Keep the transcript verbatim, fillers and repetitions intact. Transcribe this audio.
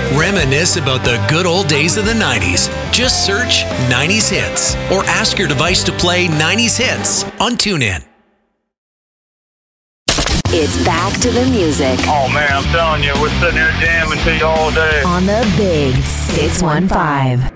Reminisce about the good old days of the nineties. Just search nineties Hits or ask your device to play nineties Hits on TuneIn. It's back to the music. Oh man, I'm telling you, we're sitting here jamming to you all day. On the Big six one five.